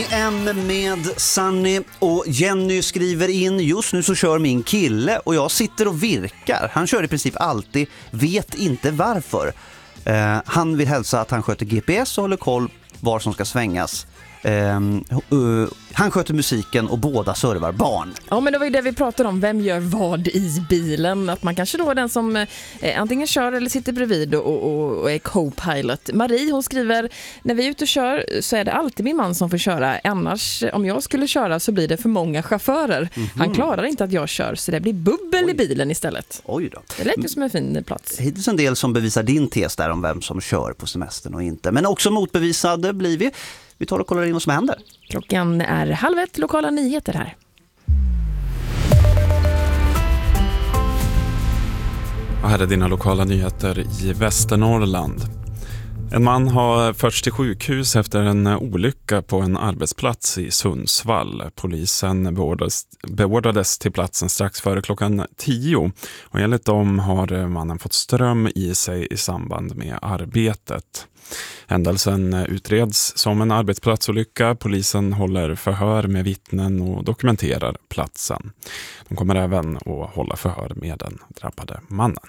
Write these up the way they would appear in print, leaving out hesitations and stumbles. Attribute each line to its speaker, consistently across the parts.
Speaker 1: Bonnie M med Sunny, och Jenny skriver in: just nu så kör min kille och jag sitter och virkar. Han kör i princip alltid, vet inte varför. Han vill hälsa att han sköter GPS och håller koll var som ska svängas. Han sköter musiken och båda servar barn.
Speaker 2: Ja, men det var ju det vi pratade om. Vem gör vad i bilen? Att man kanske då är den som antingen kör eller sitter bredvid och är co-pilot. Marie, hon skriver: när vi är ute och kör så är det alltid min man som får köra. Annars, om jag skulle köra så blir det för många chaufförer. Han klarar inte att jag kör, så det blir bubbel i bilen istället.
Speaker 1: Oj då.
Speaker 2: Det lät ju som en fin plats.
Speaker 1: Hittills en del som bevisar din tes där om vem som kör på semestern och inte. Men också motbevisade blir vi. Vi tar och kollar in vad som händer.
Speaker 2: Klockan är 12:30, lokala nyheter här.
Speaker 3: Och här är dina lokala nyheter i Västernorrland. En man har förts till sjukhus efter en olycka på en arbetsplats i Sundsvall. Polisen beordrades till platsen strax före klockan 10. Och enligt dem har mannen fått ström i sig i samband med arbetet. Händelsen utreds som en arbetsplatsolycka. Polisen håller förhör med vittnen och dokumenterar platsen. De kommer även att hålla förhör med den drabbade mannen.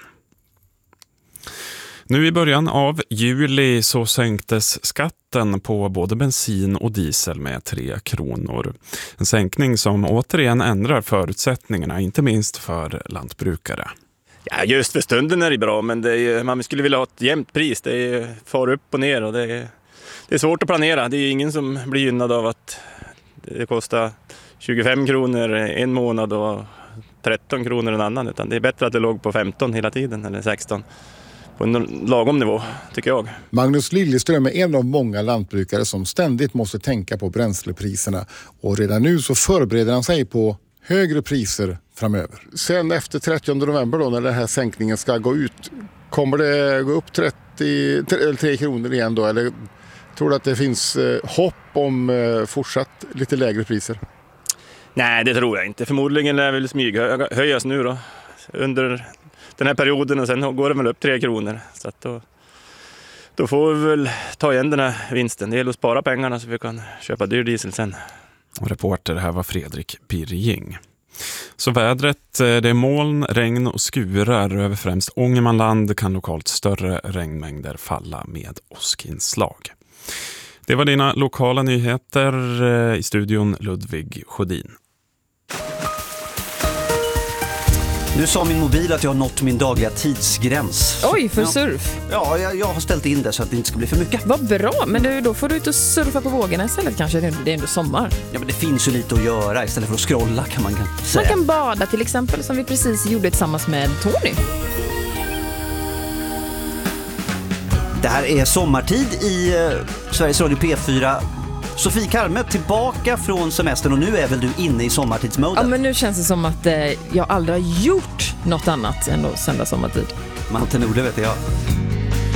Speaker 3: Nu i början av juli så sänktes skatten på både bensin och diesel med 3 kronor. En sänkning som återigen ändrar förutsättningarna, inte minst för lantbrukare.
Speaker 4: Ja, just för stunden är det bra, men man skulle vilja ha ett jämnt pris. Det far upp och ner och det är svårt att planera. Det är ingen som blir gynnad av att det kostar 25 kronor en månad och 13 kronor en annan. Utan det är bättre att det låg på 15 hela tiden, eller 16. På en lagom nivå, tycker jag.
Speaker 5: Magnus Liljeström är en av många lantbrukare som ständigt måste tänka på bränslepriserna. Och redan nu så förbereder han sig på högre priser framöver. Sen efter 30 november då, när den här sänkningen ska gå ut, kommer det gå upp 3 kronor igen då? Eller tror du att det finns hopp om fortsatt lite lägre priser?
Speaker 4: Nej, det tror jag inte. Förmodligen är det väl smyghöjas nu då. Under den här perioden, och sen går det väl upp 3 kronor. Så att då får vi väl ta igen den här vinsten. Det gäller att spara pengarna så vi kan köpa dyr diesel sen.
Speaker 3: Och reporter här var Fredrik Birging. Så vädret, det är moln, regn och skurar över främst Ångermanland. Kan lokalt större regnmängder falla med åskinslag. Det var dina lokala nyheter. I studion Ludvig Sjödin.
Speaker 1: Nu sa min mobil att jag har nått min dagliga tidsgräns.
Speaker 2: Oj, för surf.
Speaker 1: Ja, jag har ställt in det så att det inte ska bli för mycket.
Speaker 2: Vad bra, men då får du ut och surfa på vågorna istället kanske. Det är ändå sommar.
Speaker 1: Ja, men det finns ju lite att göra istället för att scrolla, kan man säga.
Speaker 2: Man kan bada till exempel, som vi precis gjorde tillsammans med Tony.
Speaker 1: Det här är sommartid i Sveriges Radio P4. Sofie Karme tillbaka från semestern, och nu är väl du inne i sommartidsmodet?
Speaker 2: Ja, men nu känns det som att jag aldrig har gjort något annat än att sända sommartid.
Speaker 1: Malte Norde vet jag.